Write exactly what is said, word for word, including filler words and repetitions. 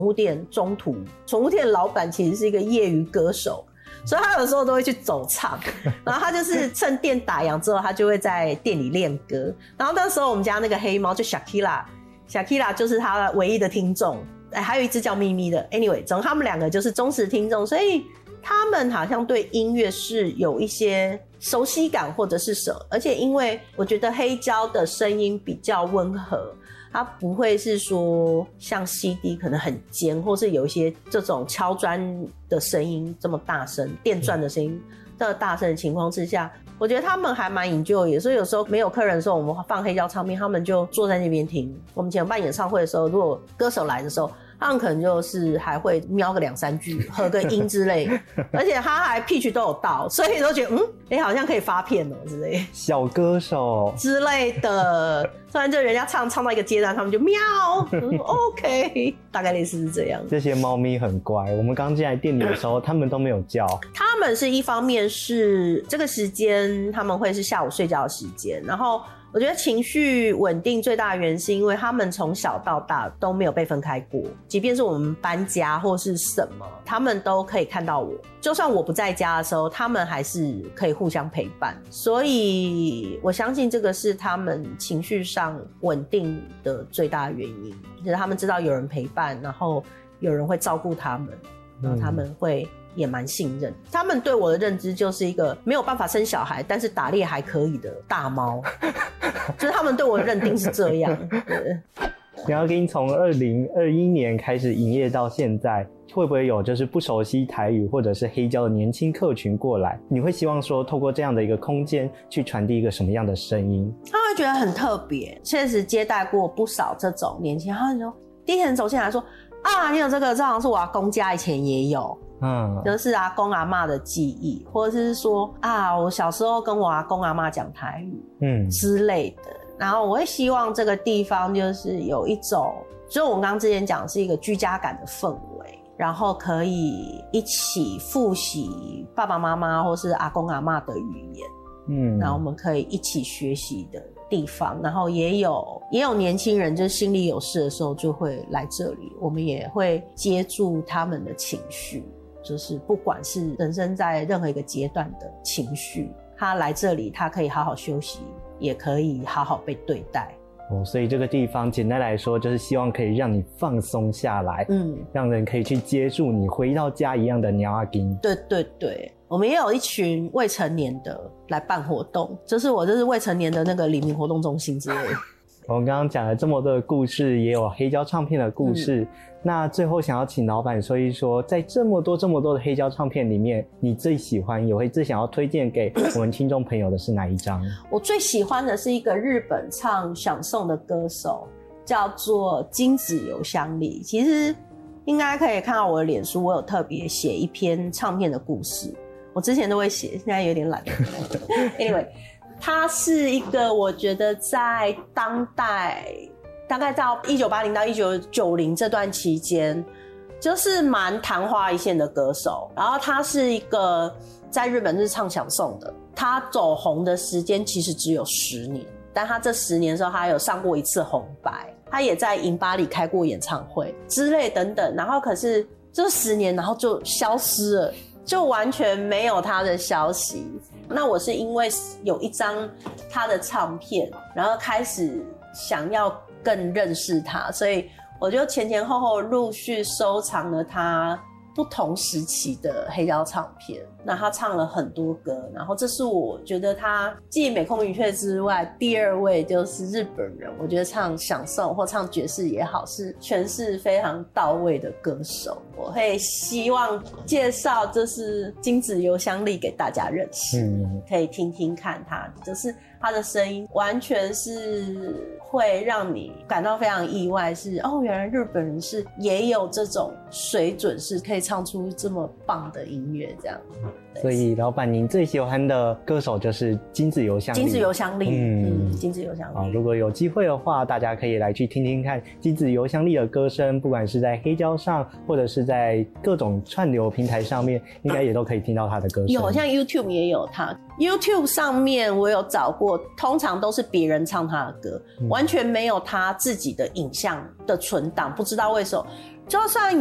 物店中途，宠物店的老板其实是一个业余歌手，所以他有时候都会去走唱，然后他就是趁店打烊之后，他就会在店里练歌。然后那时候我们家那个黑猫就 Shakira，Shakira 就是他唯一的听众，哎，还有一只叫咪咪的。Anyway， 总之他们两个就是忠实听众，所以他们好像对音乐是有一些熟悉感或者是什么。而且因为我觉得黑胶的声音比较温和。它不会是说像 C D 可能很尖，或是有一些这种敲砖的声音这么大声，电钻的声音这么大声的情况之下，我觉得他们还蛮enjoy的。所以有时候没有客人的时候，我们放黑胶唱片，他们就坐在那边听。我们以前办演唱会的时候，如果歌手来的时候，他们可能就是还会瞄个两三句，合个音之类，而且他还 pitch 都有到，所以都觉得嗯，哎、欸，好像可以发片了之类， 小歌手之类的。突然就人家唱唱到一个阶段，他们就喵，OK， 大概类似是这样。 这些猫咪很乖，我们刚进来店里的时候，他们都没有叫。 他们是一方面是这个时间他们会是下午睡觉的时间，然后。我觉得情绪稳定最大的原因是因为他们从小到大都没有被分开过，即便是我们搬家或是什么，他们都可以看到我。就算我不在家的时候，他们还是可以互相陪伴。所以我相信这个是他们情绪上稳定的最大的原因，就是他们知道有人陪伴，然后有人会照顾他们，然后他们会也蛮信任。他们对我的认知就是一个没有办法生小孩，但是打猎还可以的大猫，就是他们对我的认定是这样。对， 鸟阿金从二零二一年开始营业到现在，会不会有就是不熟悉台语或者是黑胶的年轻客群过来？你会希望说透过这样的一个空间去传递一个什么样的声音？ 他会觉得很特别，确实接待过不少这种年轻人，他会说第一天走进来说啊，你有这个，这好像是我阿公家以前也有。嗯，就是阿公阿嬷的记忆，或者是说啊，我小时候跟我阿公阿嬷讲台语，嗯之类的。然后我会希望这个地方就是有一种，就是我们刚刚之前讲的是一个居家感的氛围，然后可以一起复习爸爸妈妈或是阿公阿嬷的语言，嗯，然后我们可以一起学习的地方。然后也有也有年轻人，就是心里有事的时候就会来这里，我们也会接住他们的情绪。就是不管是人生在任何一个阶段的情绪，他来这里他可以好好休息，也可以好好被对待。 哦，所以这个地方简单来说就是希望可以让你放松下来，嗯，让人可以去接住你回到家一样的鸟阿金。 对对对，我们也有一群未成年的来办活动，就是我这是未成年的那个黎明活动中心之类的。 我们刚刚讲了这么多的故事，也有黑胶唱片的故事，嗯，那最后想要请老板说一说，在这么多这么多的黑胶唱片里面，你最喜欢也会最想要推荐给我们听众朋友的是哪一张？ 我最喜欢的是一个日本唱想颂的歌手，叫做金子由香里。其实应该可以看到我的脸书，我有特别写一篇唱片的故事，我之前都会写，现在有点懒。Anyway，他是一个我觉得在当代大概到一九八零到一九九零这段期间就是蛮昙花一现的歌手，然后他是一个在日本是唱想颂的，他走红的时间其实只有十年，但他这十年的时候他有上过一次红白，他也在银巴里开过演唱会之类等等，然后可是这十年然后就消失了，就完全没有他的消息。那我是因为有一张他的唱片，然后开始想要更认识他，所以我就前前后后陆续收藏了他不同时期的黑胶唱片。那他唱了很多歌，然后这是我觉得他继美空云雀之外第二位就是日本人，我觉得唱想颂或唱爵士也好是诠释非常到位的歌手。我会希望介绍就是金子由香里给大家认识，嗯，可以听听看他，就是他的声音完全是会让你感到非常意外，是哦，原来日本人是也有这种水准，是可以唱出这么棒的音乐这样。 所以老板您最喜欢的歌手就是金子由香里。 金子由香里，嗯，金子由香里。 好，如果有机会的话，大家可以来去听听看金子由香里的歌声，不管是在黑胶上或者是在各种串流平台上面，应该也都可以听到他的歌声。 有，像 YouTube 也有他 YouTube 上面我有找过，通常都是别人唱他的歌，嗯，完全没有他自己的影像的存档，不知道为什么就算